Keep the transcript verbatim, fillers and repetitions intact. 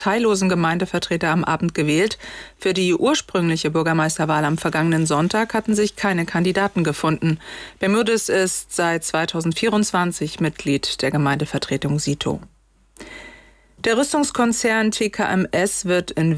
parteilosen Gemeindevertreter am Abend gewählt. Für die ursprüngliche Bürgermeisterwahl am vergangenen Sonntag hatten sich keine Kandidaten gefunden. Bermudez ist seit zweitausendvierundzwanzig Mitglied der Gemeindevertretung Sito. Der Rüstungskonzern T K M S wird in